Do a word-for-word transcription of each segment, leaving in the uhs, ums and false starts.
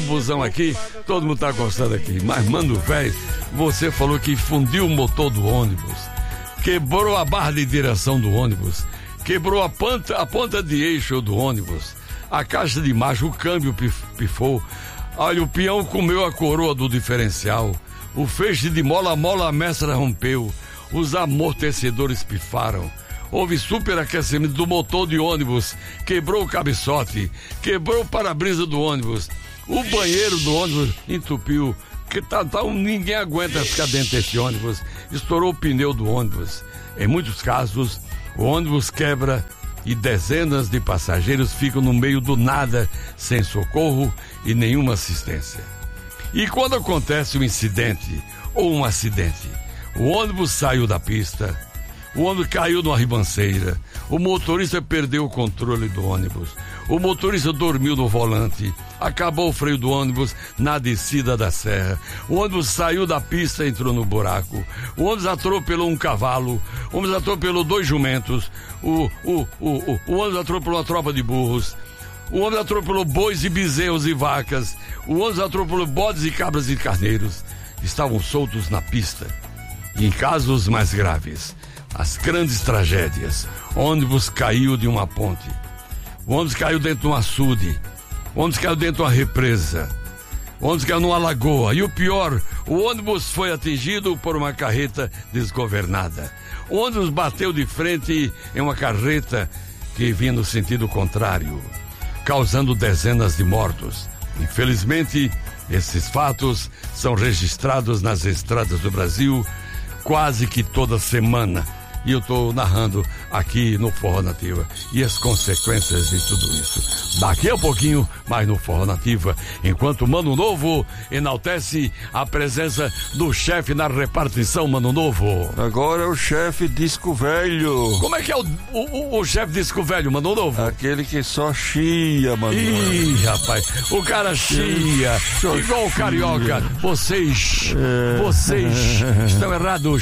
busão aqui, todo mundo tá gostando aqui. Mas, mano, velho, você falou que fundiu o motor do ônibus, quebrou a barra de direção do ônibus, quebrou a ponta, a ponta de eixo do ônibus, a caixa de marcha, o câmbio pif, pifou, olha, o peão comeu a coroa do diferencial, o feixe de mola a mola a mestra rompeu, os amortecedores pifaram, houve superaquecimento do motor de ônibus, quebrou o cabeçote, quebrou o para-brisa do ônibus, o banheiro do ônibus entupiu, que tá, tá, ninguém aguenta ficar dentro desse ônibus, estourou o pneu do ônibus. Em muitos casos, o ônibus quebra e dezenas de passageiros ficam no meio do nada, sem socorro e nenhuma assistência. E quando acontece um incidente ou um acidente, o ônibus saiu da pista, o ônibus caiu numa ribanceira, o motorista perdeu o controle do ônibus, o motorista dormiu no volante, acabou o freio do ônibus na descida da serra, o ônibus saiu da pista e entrou no buraco, o ônibus atropelou um cavalo, o ônibus atropelou dois jumentos, o, o, o, o, o ônibus atropelou uma tropa de burros, o ônibus atropelou bois e bezerros e vacas, o ônibus atropelou bodes e cabras e carneiros, estavam soltos na pista. E em casos mais graves, as grandes tragédias, o ônibus caiu de uma ponte, o ônibus caiu dentro de um açude, o ônibus caiu dentro de uma represa, o ônibus caiu numa lagoa, e o pior, o ônibus foi atingido por uma carreta desgovernada. O ônibus bateu de frente em uma carreta que vinha no sentido contrário, causando dezenas de mortos. Infelizmente, esses fatos são registrados nas estradas do Brasil quase que toda semana. E eu estou narrando aqui no Forró Nativa e as consequências de tudo isso. Daqui a pouquinho, mais no Forró Nativa, enquanto Mano Novo enaltece a presença do chefe na repartição, Mano Novo. Agora é o chefe Disco Velho. Como é que é o, o, o chefe Disco Velho, Mano Novo? Aquele que só chia, Mano Novo. Ih, rapaz, o cara chia, Só igual o chia. carioca. Vocês, É. vocês estão errados.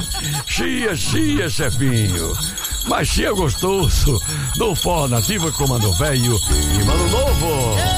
Chia, chia, chefinho. Mas chia gostoso. Do Forró Nativa com Mano Velho e Mano Novo.